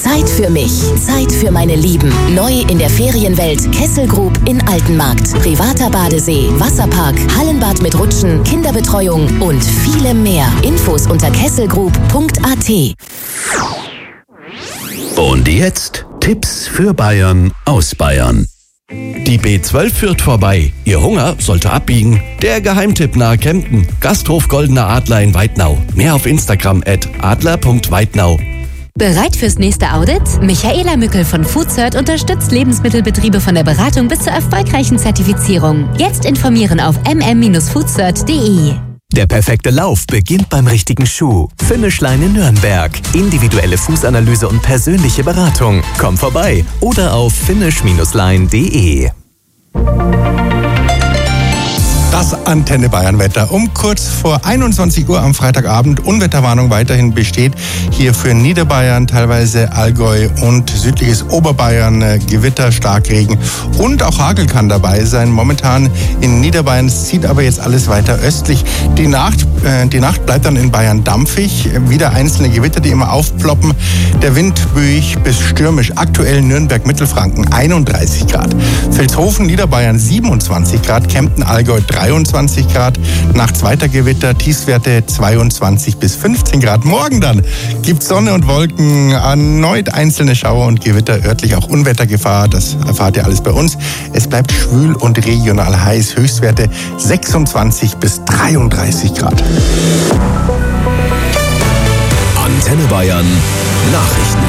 Zeit für mich. Zeit für meine Lieben. Neu in der Ferienwelt Kessel Group in Altenmarkt. Privater Badesee, Wasserpark, Hallenbad mit Rutschen, Kinderbetreuung und vielem mehr. Infos unter kesselgroup.at. Und jetzt Tipps für Bayern aus Bayern. Die B12 führt vorbei. Ihr Hunger sollte abbiegen. Der Geheimtipp nahe Kempten. Gasthof Goldener Adler in Weidnau. Mehr auf Instagram @adler.weidnau. Bereit fürs nächste Audit? Michaela Mückel von FoodCert unterstützt Lebensmittelbetriebe von der Beratung bis zur erfolgreichen Zertifizierung. Jetzt informieren auf mm-foodcert.de. Der perfekte Lauf beginnt beim richtigen Schuh. Finish Line in Nürnberg. Individuelle Fußanalyse und persönliche Beratung. Komm vorbei oder auf finish-line.de. Das Antenne Bayern Wetter um kurz vor 21 Uhr am Freitagabend. Unwetterwarnung weiterhin besteht hier für Niederbayern, teilweise Allgäu und südliches Oberbayern. Gewitter, Starkregen und auch Hagel kann dabei sein. Momentan in Niederbayern, es zieht aber jetzt alles weiter östlich. Die Nacht bleibt dann in Bayern dampfig. Wieder einzelne Gewitter, die immer aufploppen. Der Wind büig bis stürmisch. Aktuell Nürnberg, Mittelfranken 31 Grad. Vilshofen, Niederbayern 27 Grad. Kempten, Allgäu 23 Grad, nachts weiter Gewitter, Tiefstwerte 22 bis 15 Grad. Morgen dann gibt Sonne und Wolken, erneut einzelne Schauer und Gewitter, örtlich auch Unwettergefahr. Das erfahrt ihr alles bei uns. Es bleibt schwül und regional heiß, Höchstwerte 26 bis 33 Grad. Antenne Bayern Nachrichten.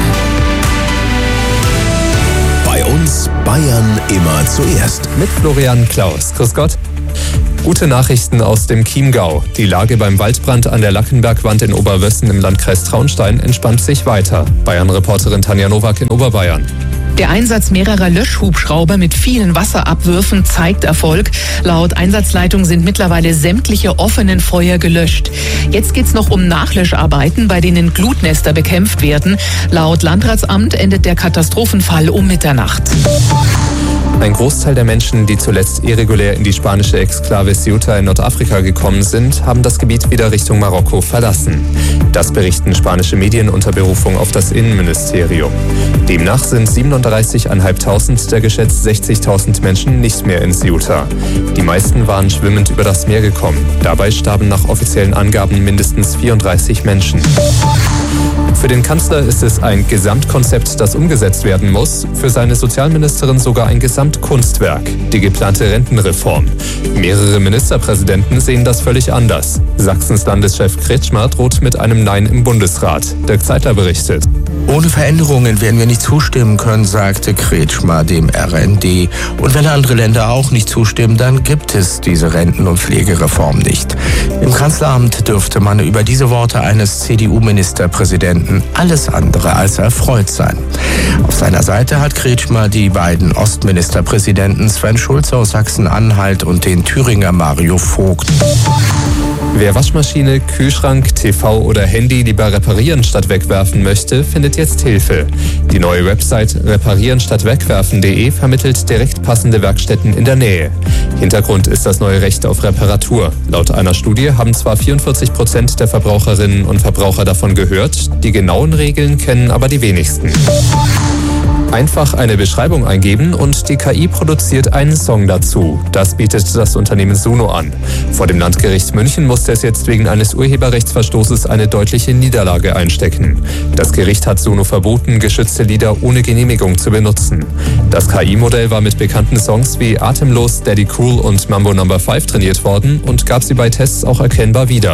Bei uns Bayern immer zuerst. Mit Florian Klaus. Grüß Gott. Gute Nachrichten aus dem Chiemgau. Die Lage beim Waldbrand an der Lackenbergwand in Oberwössen im Landkreis Traunstein entspannt sich weiter. Bayern-Reporterin Tanja Nowak in Oberbayern. Der Einsatz mehrerer Löschhubschrauber mit vielen Wasserabwürfen zeigt Erfolg. Laut Einsatzleitung sind mittlerweile sämtliche offenen Feuer gelöscht. Jetzt geht's noch um Nachlöscharbeiten, bei denen Glutnester bekämpft werden. Laut Landratsamt endet der Katastrophenfall um Mitternacht. Ein Großteil der Menschen, die zuletzt irregulär in die spanische Exklave Ceuta in Nordafrika gekommen sind, haben das Gebiet wieder Richtung Marokko verlassen. Das berichten spanische Medien unter Berufung auf das Innenministerium. Demnach sind 37.500 der geschätzt 60.000 Menschen nicht mehr in Ceuta. Die meisten waren schwimmend über das Meer gekommen. Dabei starben nach offiziellen Angaben mindestens 34 Menschen. Für den Kanzler ist es ein Gesamtkonzept, das umgesetzt werden muss. Für seine Sozialministerin sogar ein Gesamtkunstwerk, die geplante Rentenreform. Mehrere Ministerpräsidenten sehen das völlig anders. Sachsens Landeschef Kretschmer droht mit einem Nein im Bundesrat. Dirk Zeitler berichtet. Ohne Veränderungen werden wir nicht zustimmen können, sagte Kretschmer dem RND. Und wenn andere Länder auch nicht zustimmen, dann gibt es diese Renten- und Pflegereform nicht. Im Kanzleramt dürfte man über diese Worte eines CDU-Ministerpräsidenten alles andere als erfreut sein. Auf seiner Seite hat Kretschmer die beiden Ostministerpräsidenten Sven Schulze aus Sachsen-Anhalt und den Thüringer Mario Vogt. Wer Waschmaschine, Kühlschrank, TV oder Handy lieber reparieren statt wegwerfen möchte, findet jetzt Hilfe. Die neue Website reparieren-statt-wegwerfen.de vermittelt direkt passende Werkstätten in der Nähe. Hintergrund ist das neue Recht auf Reparatur. Laut einer Studie haben zwar 44% der Verbraucherinnen und Verbraucher davon gehört, die genauen Regeln kennen aber die wenigsten. Einfach eine Beschreibung eingeben und die KI produziert einen Song dazu. Das bietet das Unternehmen Suno an. Vor dem Landgericht München musste es jetzt wegen eines Urheberrechtsverstoßes eine deutliche Niederlage einstecken. Das Gericht hat Suno verboten, geschützte Lieder ohne Genehmigung zu benutzen. Das KI-Modell war mit bekannten Songs wie Atemlos, Daddy Cool und Mambo No. 5 trainiert worden und gab sie bei Tests auch erkennbar wieder.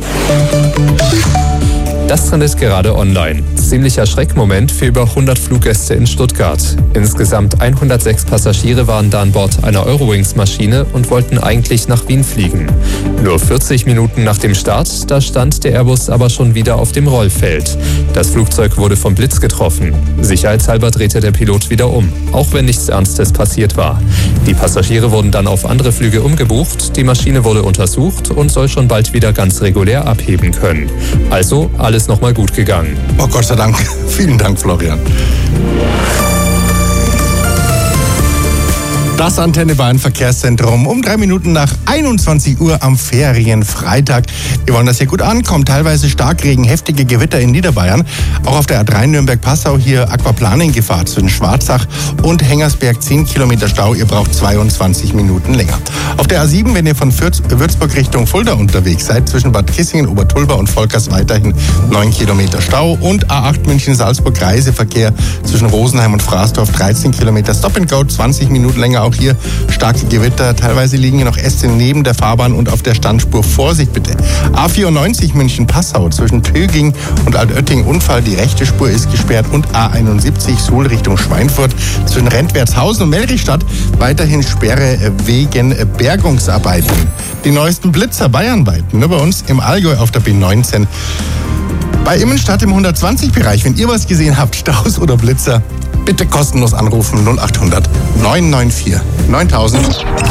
Das trendet gerade online. Ziemlicher Schreckmoment für über 100 Fluggäste in Stuttgart. Insgesamt 106 Passagiere waren da an Bord einer Eurowings-Maschine und wollten eigentlich nach Wien fliegen. Nur 40 Minuten nach dem Start, da stand der Airbus aber schon wieder auf dem Rollfeld. Das Flugzeug wurde vom Blitz getroffen. Sicherheitshalber drehte der Pilot wieder um, auch wenn nichts Ernstes passiert war. Die Passagiere wurden dann auf andere Flüge umgebucht, die Maschine wurde untersucht und soll schon bald wieder ganz regulär abheben können. Also alles nochmal gut gegangen. Oh Gott sei Dank. Vielen Dank, Florian. Das Antenne Bayern Verkehrszentrum um 3 Minuten nach 21 Uhr am Ferienfreitag. Wir wollen, dass hier gut ankommt. Teilweise Starkregen, heftige Gewitter in Niederbayern. Auch auf der A3 Nürnberg-Passau hier Aquaplaning-Gefahr zwischen Schwarzach und Hengersberg. 10 Kilometer Stau. Ihr braucht 22 Minuten länger. Auf der A7, wenn ihr von Würzburg Richtung Fulda unterwegs seid, zwischen Bad Kissingen, Obertulba und Volkers weiterhin 9 Kilometer Stau. Und A8 München-Salzburg Reiseverkehr zwischen Rosenheim und Fraßdorf 13 Kilometer Stop and Go, 20 Minuten länger. Auch hier starke Gewitter. Teilweise liegen hier noch Äste neben der Fahrbahn und auf der Standspur. Vorsicht bitte. A94 München-Passau zwischen Töging und Altötting Unfall. Die rechte Spur ist gesperrt. Und A71 Suhl Richtung Schweinfurt zwischen Rentwertshausen und Melrichstadt weiterhin Sperre wegen Bergungsarbeiten. Die neuesten Blitzer bayernweit. Nur bei uns im Allgäu auf der B19. Bei Immenstadt im 120-Bereich. Wenn ihr was gesehen habt, Staus oder Blitzer, bitte kostenlos anrufen 0800 994 9000.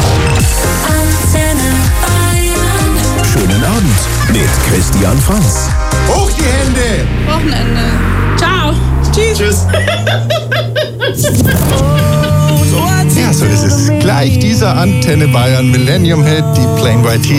Schönen Abend mit Christian Franz. Hoch die Hände! Wochenende. Ciao. Tschüss. Ja, so ist es. Gleich dieser Antenne Bayern Millennium Hit, die Plain White Tee.